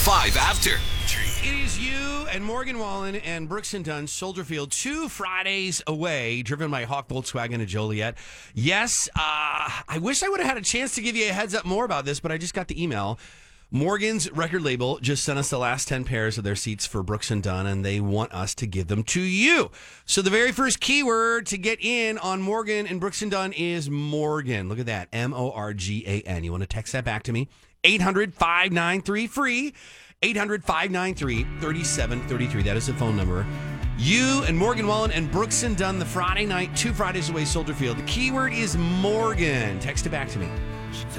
5 after. It is you and Morgan Wallen and Brooks and Dunn, Soldier Field, 2 Fridays away, driven by Hawk Volkswagen of Joliet. Yes, I wish I would have had a chance to give you a heads up more about this, but I just got the email. Morgan's record label just sent us the last 10 pairs of their seats for Brooks and Dunn, and they want us to give them to you. So the very first keyword to get in on Morgan and Brooks and Dunn is Morgan. Look at that, Morgan. You want to text that back to me? 800-593-FREE. 800-593-3733. That is the phone number. You and Morgan Wallen and Brooks and Dunn, the Friday night, 2 Fridays away, Soldier Field. The keyword is Morgan. Text it back to me.